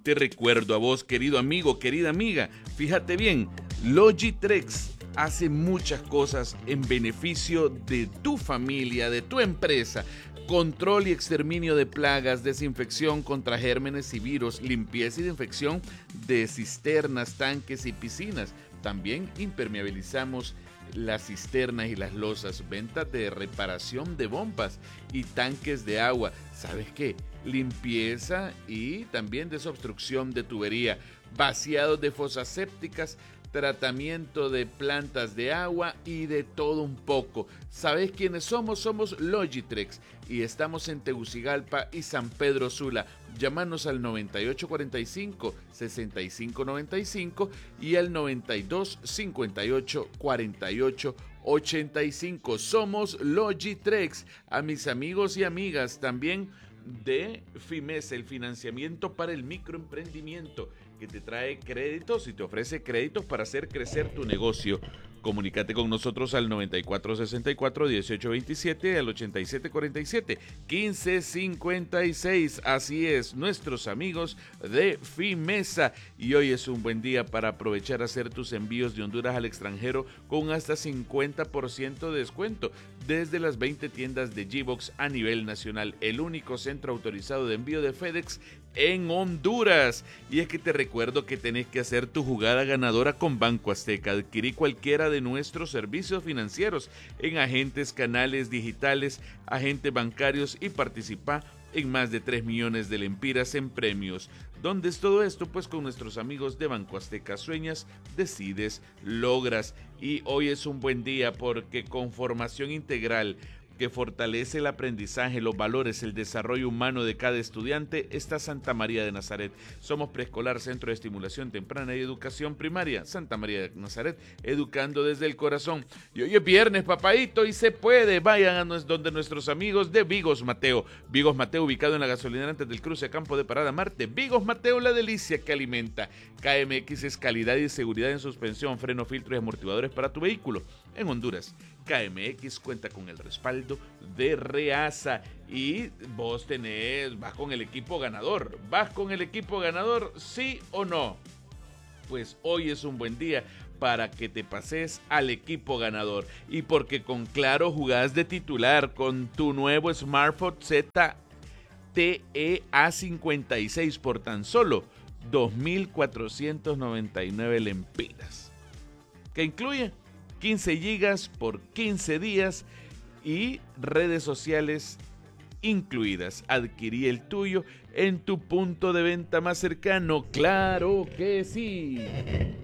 Te recuerdo a vos, querido amigo, querida amiga, fíjate bien, Logitrex hace muchas cosas en beneficio de tu familia, de tu empresa. Control y exterminio de plagas, desinfección contra gérmenes y virus, limpieza y desinfección de cisternas, tanques y piscinas. También impermeabilizamos las cisternas y las losas, ventas de reparación de bombas y tanques de agua. ¿Sabes qué? Limpieza y también desobstrucción de tubería, vaciados de fosas sépticas, tratamiento de plantas de agua y de todo un poco. ¿Sabes quiénes somos? Somos Logitrex y estamos en Tegucigalpa y San Pedro Sula. Llámanos al 9845-6595 y al 9258-4885. Somos Logitrex. A mis amigos y amigas también de FIMES, el financiamiento para el microemprendimiento, que te trae créditos y te ofrece créditos para hacer crecer tu negocio. Comunícate con nosotros al 9464-1827, al 8747-1556. Así es, nuestros amigos de FIMESA. Y hoy es un buen día para aprovechar a hacer tus envíos de Honduras al extranjero con hasta 50% de descuento desde las 20 tiendas de G-Box a nivel nacional. El único centro autorizado de envío de FedEx en Honduras. Y es que te recuerdo que tenés que hacer tu jugada ganadora con Banco Azteca. Adquirí cualquiera de nuestros servicios financieros en agentes, canales digitales, agentes bancarios y participa en más de 3 millones de lempiras en premios. ¿Dónde es todo esto? Pues con nuestros amigos de Banco Azteca. Sueñas, decides, logras. Y hoy es un buen día porque con formación integral que fortalece el aprendizaje, los valores, el desarrollo humano de cada estudiante, está Santa María de Nazaret. Somos preescolar, centro de estimulación temprana y educación primaria. Santa María de Nazaret, educando desde el corazón. Y hoy es viernes, papadito, y se puede. Vayan a donde nuestros amigos de Vigos Mateo. Vigos Mateo, ubicado en la gasolinera antes del cruce a Campo de Parada Marte. Vigos Mateo, la delicia que alimenta. KMX es calidad y seguridad en suspensión, freno, filtros y amortiguadores para tu vehículo. En Honduras, KMX cuenta con el respaldo de Reasa y vos vas con el equipo ganador. ¿Vas con el equipo ganador, sí o no? Pues hoy es un buen día para que te pases al equipo ganador. Y porque con Claro jugás de titular con tu nuevo smartphone ZTE A56 por tan solo 2.499 lempiras. ¿Qué incluye? 15 gigas por 15 días y redes sociales incluidas. Adquirí el tuyo en tu punto de venta más cercano. ¡Claro que sí!